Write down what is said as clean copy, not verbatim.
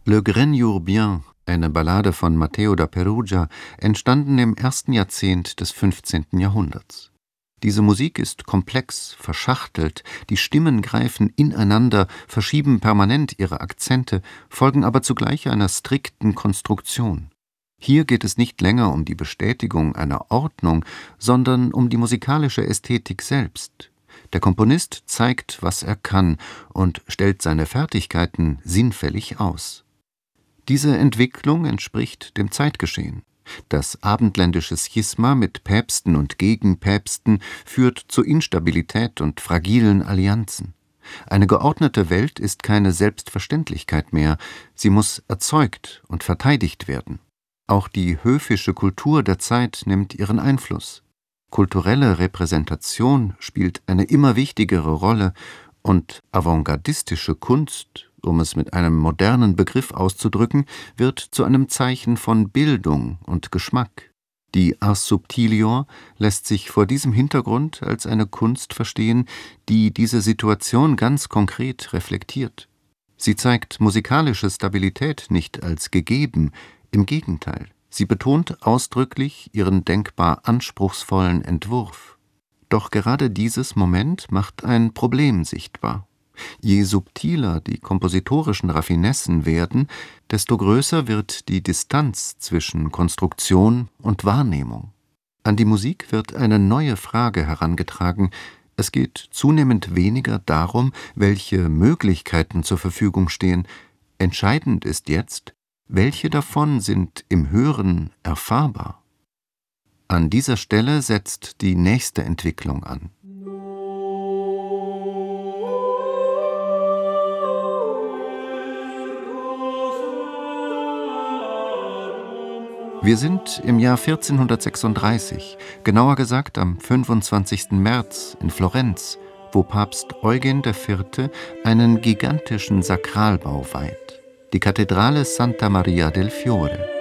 Le Grenier Bien, eine Ballade von Matteo da Perugia, entstanden im ersten Jahrzehnt des 15. Jahrhunderts. Diese Musik ist komplex, verschachtelt, die Stimmen greifen ineinander, verschieben permanent ihre Akzente, folgen aber zugleich einer strikten Konstruktion. Hier geht es nicht länger um die Bestätigung einer Ordnung, sondern um die musikalische Ästhetik selbst. Der Komponist zeigt, was er kann, und stellt seine Fertigkeiten sinnfällig aus. Diese Entwicklung entspricht dem Zeitgeschehen. Das abendländische Schisma mit Päpsten und Gegenpäpsten führt zu Instabilität und fragilen Allianzen. Eine geordnete Welt ist keine Selbstverständlichkeit mehr, sie muss erzeugt und verteidigt werden. Auch die höfische Kultur der Zeit nimmt ihren Einfluss. Kulturelle Repräsentation spielt eine immer wichtigere Rolle und avantgardistische Kunst, um es mit einem modernen Begriff auszudrücken, wird zu einem Zeichen von Bildung und Geschmack. Die Ars Subtilior lässt sich vor diesem Hintergrund als eine Kunst verstehen, die diese Situation ganz konkret reflektiert. Sie zeigt musikalische Stabilität nicht als gegeben, im Gegenteil, sie betont ausdrücklich ihren denkbar anspruchsvollen Entwurf. Doch gerade dieses Moment macht ein Problem sichtbar. Je subtiler die kompositorischen Raffinessen werden, desto größer wird die Distanz zwischen Konstruktion und Wahrnehmung. An die Musik wird eine neue Frage herangetragen. Es geht zunehmend weniger darum, welche Möglichkeiten zur Verfügung stehen. Entscheidend ist jetzt, welche davon sind im Hören erfahrbar. An dieser Stelle setzt die nächste Entwicklung an. Wir sind im Jahr 1436, genauer gesagt am 25. März in Florenz, wo Papst Eugen IV. Einen gigantischen Sakralbau weiht, die Kathedrale Santa Maria del Fiore.